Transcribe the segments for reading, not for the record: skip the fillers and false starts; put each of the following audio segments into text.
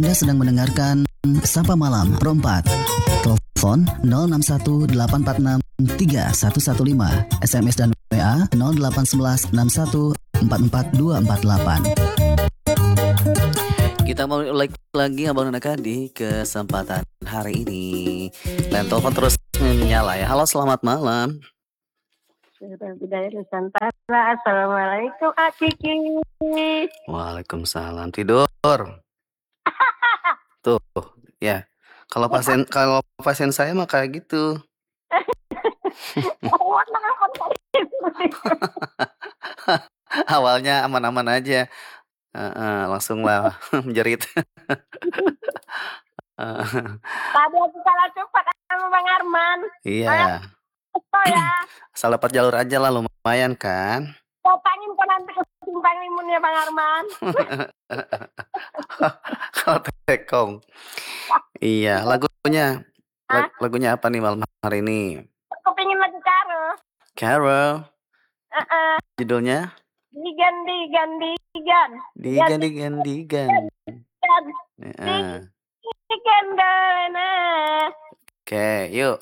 Anda sedang mendengarkan Sapa Malam Pro 4. Telepon 0618463115, SMS dan WA 081161444248. Kita mau like lagi Abang Naka di kesempatan hari ini. Dan telepon terus menyala ya. Halo, selamat malam. Budaya Nusantara. Assalamualaikum Kiki. Waalaikumsalam. Tidur. Tuh, ya. Kalau pasien saya mah kayak gitu. Awalnya aman-aman aja. Langsung lah menjerit. Tadi aku kalah cepat sama Bang Arman. Iya. Ya. Asal dapat jalur aja lah, lumayan kan. Topangin kok nanti ke simpang limun ya Bang Arman. Kalau Tekong. Iya, lagunya apa nih malam hari ini? Aku pengen lagu Carol. Judulnya? Digan. Oke, yuk.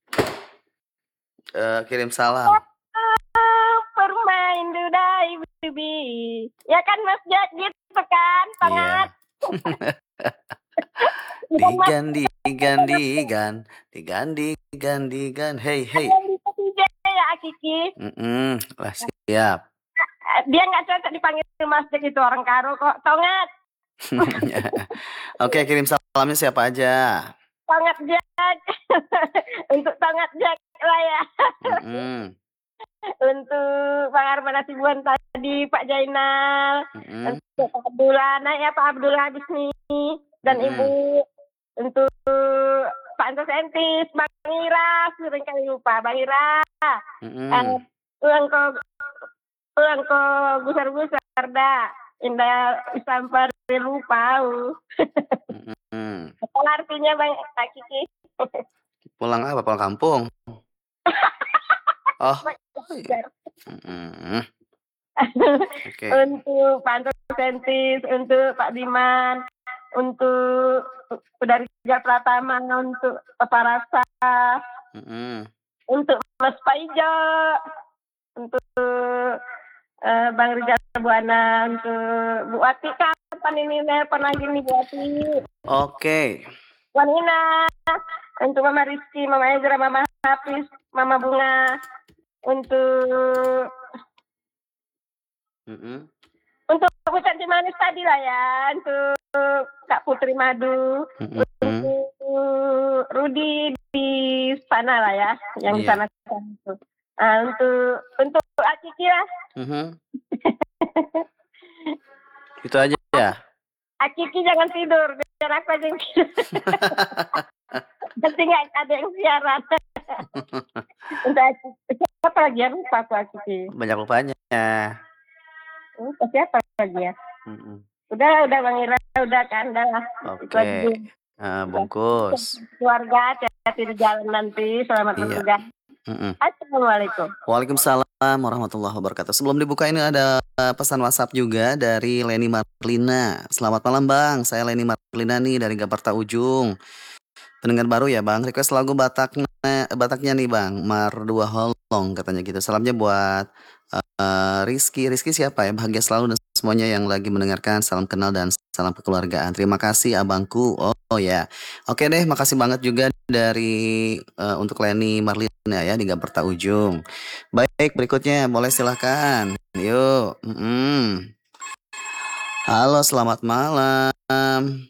Kirim salam. Permain dudai bibi. Ya kan Mas Jack gitu kan, sangat. Digan. Hey. Ya Kiki. Lah siap. Dia nggak cocok dipanggil Mas Jack, itu orang Karo kok. Tongat. Oke, kirim salamnya siapa aja? Tongat Jack. Untuk Tongat Jack lah ya. Untuk Bang Arman Hasibuan tadi, Pak Jainal, untuk Pak Abdullah, Pak Abdullah Bisni dan Ibu, untuk Pak Antosentis, Bang Ira, sering kali lupa Bang Ira, ulang ko gusar dah, indah sampar lupa. Apa artinya Bang Kiki? Pulang apa? Pulang kampung? Oh. Okay. Untuk Pak Antosentis, untuk Pak Diman, untuk dari Rijal Pratama, untuk Pak Rasa, untuk Mas Paijo, untuk Bang Rijal Buana, untuk Bu Ati, kapan ini nelpon lagi nih Bu Ati? Oke. Wanina, untuk Mama Rizky, Mama Ezra, Mama Hafiz, Mama Bunga, untuk Bu Cantik Manis tadi lah ya, untuk Kak Putri Madu, untuk Rudi di sana lah ya, yang di sana itu. Untuk Akiki lah. Itu aja ya. Akiki jangan tidur, biar aku aja yang tidur. Nanti nggak ada yang siaran. Untuk Akiki, siapa lagi ya? Lupa aku Akiki. Banyak lupanya. Siapa lagi ya? Udah Bang Ira, udah kan, udah lah. Oke. Bungkus. Keluarga, hati-hati di jalan nanti. Selamat bertugas. Assalamualaikum. Waalaikumsalam warahmatullahi wabarakatuh. Sebelum dibuka ini ada pesan WhatsApp juga dari Leni Marlina. Selamat malam Bang, saya Leni Marlina nih dari Gaparta Ujung. Pendengar baru ya Bang, request lagu Bataknya nih Bang, Mar 2 Holong katanya gitu. Salamnya buat Rizky siapa ya? Bahagia selalu dan semuanya yang lagi mendengarkan. Salam kenal dan salam kekeluargaan. Terima kasih abangku. Oh ya. Oke deh, makasih banget juga dari untuk Leni Marlina ya di Gaparta Ujung. Baik, berikutnya boleh silahkan. Yuk. Halo, selamat malam.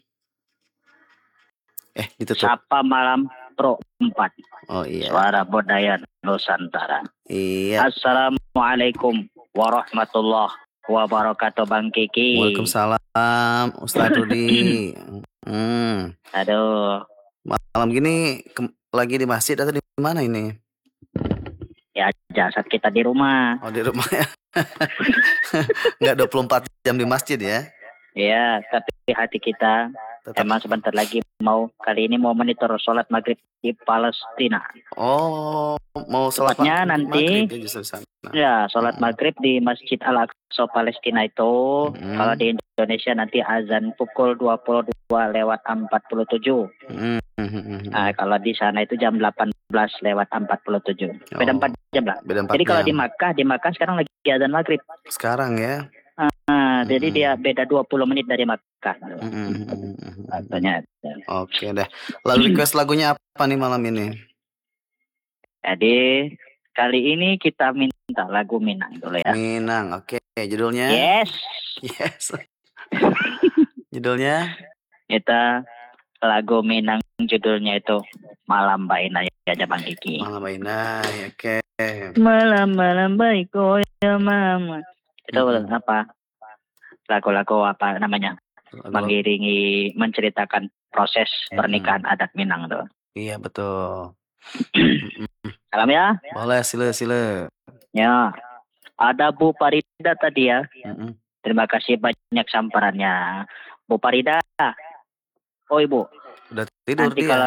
Ditutup. Sapa Malam Pro 4. Oh iya. Suara Budaya Nusantara. Iya. Assalamualaikum warahmatullahi wabarakatuh Bang Kiki. Waalaikumsalam Ustaz Rudi. Aduh. Malam gini lagi di masjid atau di mana ini? Ya jasad kita di rumah. Oh di rumah ya. Nggak 24 jam di masjid ya? Iya, tapi hati kita emang sebentar lagi kali ini mau monitor sholat maghrib di Palestina. Oh, mau sholat nanti maghrib ya, sana. Ya, sholat maghrib di Masjid Al-Aqsa Palestina itu. Kalau di Indonesia nanti azan pukul 22 22:47. Nah, kalau di sana itu jam 18:47. Beda 4 jam lah. Beda 4 Jadi kalau jam. di Makkah sekarang lagi azan maghrib. Sekarang ya. Jadi dia beda 20 menit dari Makkah. Katanya. Oke deh. Lalu request lagunya apa nih malam ini? Jadi kali ini kita minta lagu Minang dulu ya. Minang, oke. Judulnya? Yes. Judulnya? Kita lagu Minang judulnya itu Malam Bainai aja Bang Kiki. Malam Bainai, oke. Malam baik ya mama. Itu apa? Lagu-lagu apa namanya? Mengiringi menceritakan proses pernikahan adat Minang tuh. Iya betul. Salam ya. Boleh, sila. Ya. Ada Bu Farida tadi ya. Terima kasih banyak samperannya. Bu Farida. Oh Ibu. Udah tidur nanti dia.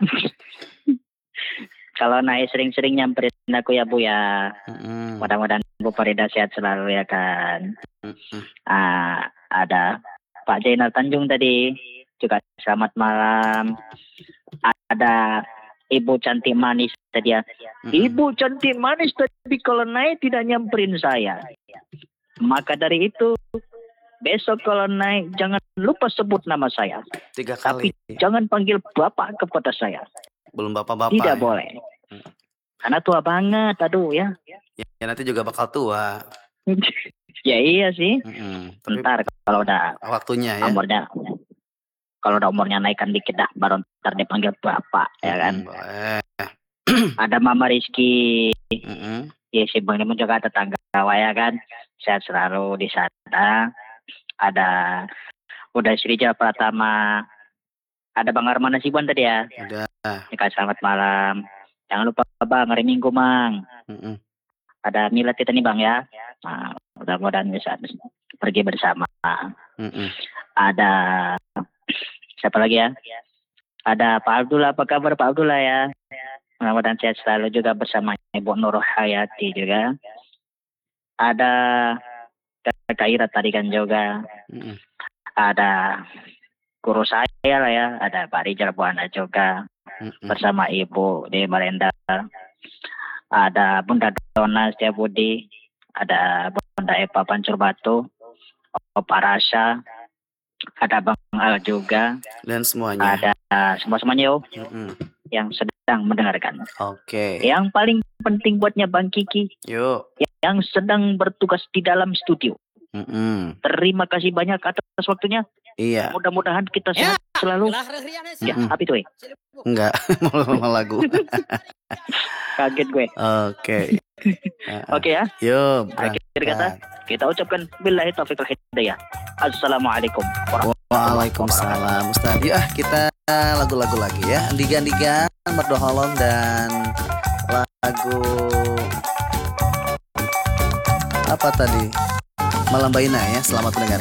Kalau naik sering-sering nyamperin aku ya Bu ya. Mudah-mudahan Bu Farida sehat selalu ya kan. Ada Pak Jainal Tanjung tadi juga selamat malam. Ada Ibu Cantik Manis tadi ya. Ibu Cantik Manis tadi kalau naik tidak nyamperin saya. Maka dari itu besok kalau naik jangan lupa sebut nama saya. 3 kali. Tapi jangan panggil Bapak kepada saya. Belum bapak-bapak. Tidak boleh. Karena tua banget, aduh ya. Ya nanti juga bakal tua. Ya iya sih. Ntar kalau udah waktunya ya. Kalau udah umurnya naikkan dikit dah, baru ntar dipanggil Bapak, ya kan. Boleh. Ada Mama Rizky. Ya si Bang Limun juga tetangga ya kan. Sehat selalu di sana. Ada udah Srija Pratama. Ada Bang Arman Nasibuan tadi ya. Udah. Selamat malam. Jangan lupa Bang, hari Minggu Mang. Ada Mila kita nih Bang ya. Nah, mudah-mudahan bisa pergi bersama. Ada siapa lagi ya? Ada Pak Abdullah, apa kabar Pak Abdullah ya? Mudah-mudahan sehat selalu juga bersama Ibu Nur Hayati juga. Ada Kak Ira tadi kan juga. Ada guru saya lah ya. Ada Pak Rijal Buana juga. Bersama Ibu di Marenda. Ada Bunda Dona Setiabudi. Ada Bunda Eva Pancur Batu. Pak Rasha. Ada Bang Al juga. Dan semuanya. Ada semuanya yo. Yang sedang mendengarkan. Oke. Yang paling penting buatnya Bang Kiki. Yuk. Yang sedang bertugas di dalam studio. Terima kasih banyak atas waktunya. Iya. Mudah-mudahan kita sehat selalu. Ya, apa itu? Enggak, mau lagu. Kaget gue. Oke. Oke ya. Yuk. Akhir kata kita ucapkan billahi taufiq wal hidayah. Assalamualaikum Waalaikumsalam Ustaz. Yuk kita lagu-lagu lagi ya. Andigan Merdu Holom dan lagu apa tadi? Malam Baina ya. Selamat mendengar.